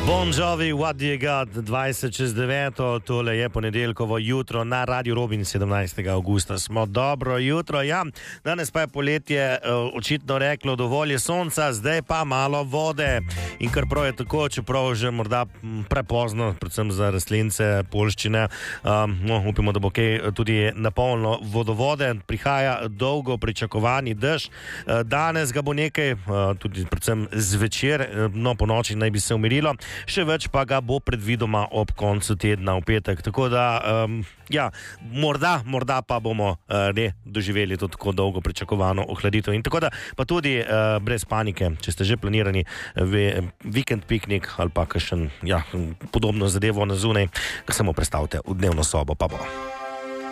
Bon Jovi, what do you got? 20:09, tole je ponedeljkovo jutro na Radio Robin 17. augusta. Smo dobro jutro, ja. Danes pa je poletje očitno reklo, dovolj je sonca, zdaj pa malo vode. In kar prav je tako, čeprav že morda prepozno, predvsem za rastlince, poljščine, upimo, da bo kaj tudi napolno vodovode. Prihaja dolgo pričakovani dež. Danes ga bo nekaj, tudi predvsem zvečer, no po noči naj bi se umirilo. Še več pa ga bo predvidoma ob koncu tedna v petek. Tako da, morda pa bomo doživeli to tako dolgo pričakovano ohladitev. In tako da, pa tudi brez panike, če ste že planirani vikend piknik ali pa kakšen podobno zadevo na zunaj, samo prestavite v dnevno sobo, pa bo.